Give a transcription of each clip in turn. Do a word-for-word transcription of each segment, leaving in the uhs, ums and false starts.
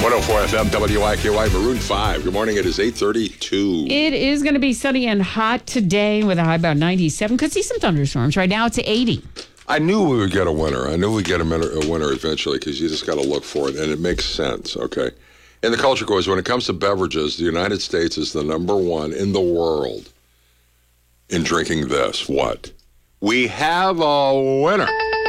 one oh four F M, W I K Y, Maroon five. Good morning. It is eight thirty-two. It is going to be sunny and hot today with a high about ninety-seven. Could see some thunderstorms. Right now it's eighty. I knew we would get a winter. I knew we'd get a winter eventually because you just got to look for it, and it makes sense, okay? In the culture quiz, when it comes to beverages, the United States is the number one in the world in drinking this. What? We have a winner.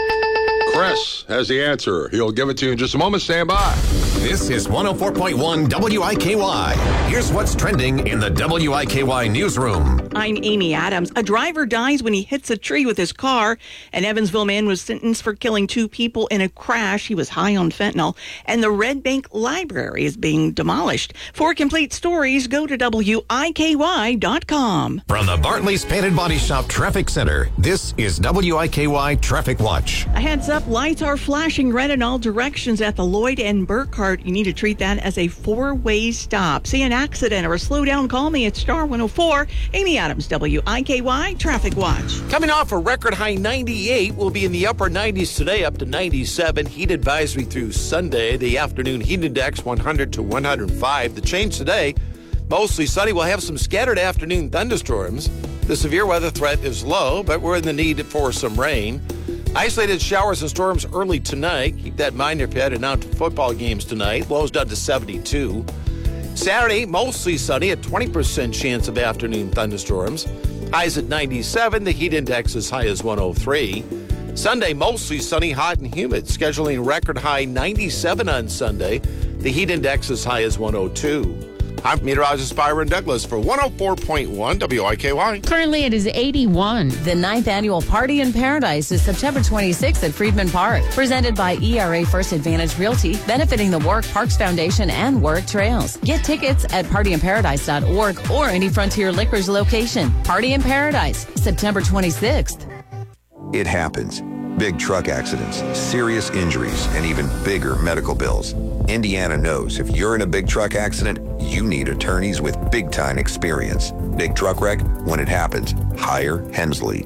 Chris has the answer. He'll give it to you in just a moment. Stand by. This is one oh four point one W I K Y. Here's what's trending in the W I K Y newsroom. I'm Amy Adams. A driver dies when he hits a tree with his car. An Evansville man was sentenced for killing two people in a crash. He was high on fentanyl. And the Red Bank Library is being demolished. For complete stories, go to W I K Y dot com. From the Bartley's Painted Body Shop Traffic Center, this is W I K Y Traffic Watch. A heads up, lights are flashing red in all directions at the Lloyd and Burkhart. You need to treat that as a four-way stop. See an accident or a slow down, call me at Star one oh four. Amy Adams, W I K Y Traffic Watch. Coming off a record high ninety-eight, we'll be in the upper nineties today, up to ninety-seven. Heat advisory through Sunday. The afternoon heat index one hundred to one hundred five. The change today, mostly sunny. We'll have some scattered afternoon thunderstorms. The severe weather threat is low, but we're in the need for some rain. Isolated showers and storms early tonight. Keep that in mind if you're heading out to football games tonight. Lows down to seventy-two. Saturday, mostly sunny, a twenty percent chance of afternoon thunderstorms. Highs at ninety-seven. The heat index is high as one oh three. Sunday, mostly sunny, hot and humid. Scheduling record high ninety-seven on Sunday. The heat index is high as one oh two. I'm meteorologist Byron Douglas for one oh four point one W I K Y. Currently it is eighty-one. The ninth annual Party in Paradise is September twenty-sixth at Friedman Park. Presented by E R A First Advantage Realty, benefiting the Warwick Parks Foundation and Warwick Trails. Get tickets at party in paradise dot org or any Frontier Liquors location. Party in Paradise, September twenty-sixth. It happens. Big truck accidents, serious injuries, and even bigger medical bills. Indiana knows if you're in a big truck accident, you need attorneys with big-time experience. Big truck wreck, when it happens, hire Hensley.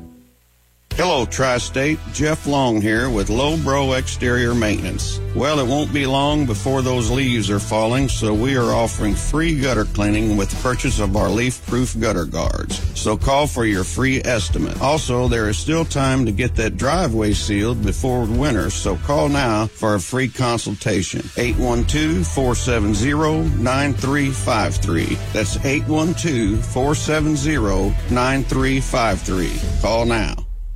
Hello, Tri-State. Jeff Long here with Low Bro Exterior Maintenance. Well, it won't be long before those leaves are falling, so we are offering free gutter cleaning with purchase of our leaf-proof gutter guards. So call for your free estimate. Also, there is still time to get that driveway sealed before winter, so call now for a free consultation. eight one two, four seven zero, nine three five three. That's eight one two, four seven zero, nine three five three. Call now.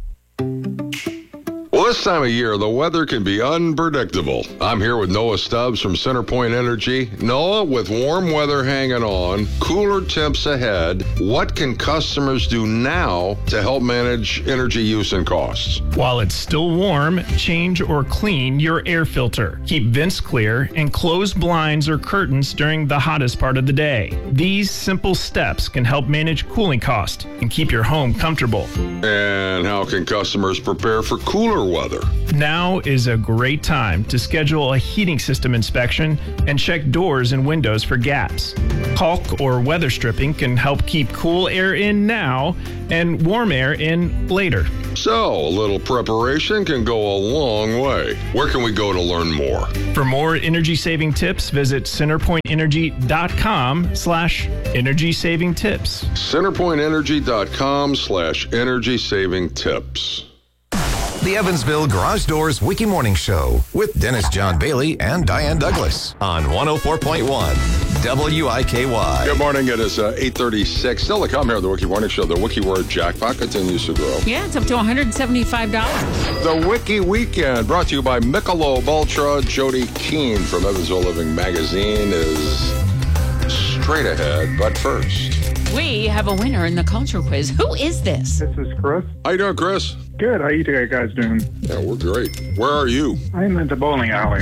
Well, this time of year, the weather can be unpredictable. I'm here with Noah Stubbs from CenterPoint Energy. Noah, with warm weather hanging on, cooler temps ahead, what can customers do now to help manage energy use and costs? While it's still warm, change or clean your air filter. Keep vents clear and close blinds or curtains during the hottest part of the day. These simple steps can help manage cooling costs and keep your home comfortable. And how can customers prepare for cooler weather? Now is a great time to schedule a heating system inspection and check doors and windows for gaps. Caulk or weather stripping can help keep cool air in now and warm air in later. So, a little preparation can go a long way. Where can we go to learn more? For more energy-saving tips, visit centerpoint energy dot com slash energy-saving tips. centerpoint energy dot com slash energy-saving tips. The Evansville Garage Doors Wiki Morning Show with Dennis John Bailey and Diane Douglas on one oh four point one W I K Y. Good morning. It is uh, eight thirty-six. Still to come here on the Wiki Morning Show. The Wiki Word jackpot continues to grow. Yeah, it's up to one hundred seventy-five dollars. The Wiki Weekend, brought to you by Michelob Ultra. Jody Keene from Evansville Living Magazine is straight ahead. But first, we have a winner in the culture quiz. Who is this? This is Chris. How you doing, Chris? Good. How you guys doing? Yeah, we're great. Where are you? I'm at the bowling alley.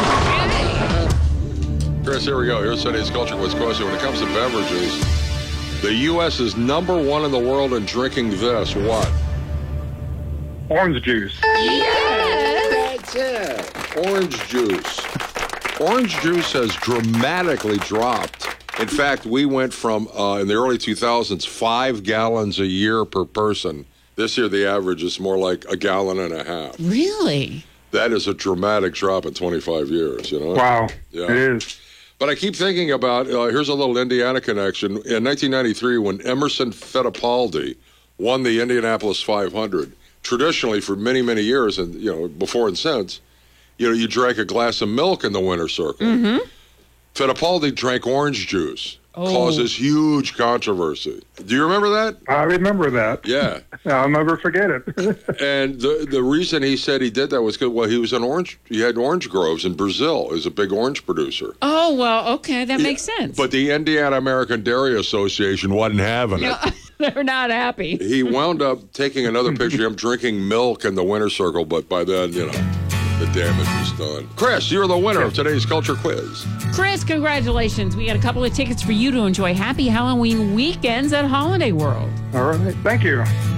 Chris, here we go. Here's today's culture quiz question. When it comes to beverages, the U S is number one in the world in drinking this. What? Orange juice. Yes! That's it. Orange juice. Orange juice has dramatically dropped. In fact, we went from, uh, in the early two thousands, five gallons a year per person. This year, the average is more like a gallon and a half. Really? That is a dramatic drop in twenty-five years, you know? Wow. Yeah. It is. But I keep thinking about, uh, here's a little Indiana connection. In nineteen ninety-three, when Emerson Fittipaldi won the Indianapolis five hundred, traditionally for many, many years, and you know, before and since, you know, you drank a glass of milk in the winner's circle. Mm-hmm. Fittipaldi drank orange juice. Oh. Causes huge controversy. Do you remember that? I remember that. Yeah. I'll never forget it. And the the reason he said he did that was because, well, he was an orange, he had orange groves in Brazil. He was a big orange producer. Oh, well, okay, that makes sense. But the Indiana American Dairy Association wasn't having it. They're not happy. He wound up taking another picture of him drinking milk in the winner's circle, but by then, you know, the damage was done. Chris, you're the winner of today's Culture Quiz. Chris, congratulations. We got a couple of tickets for you to enjoy happy Halloween weekends at Holiday World. All right. Thank you.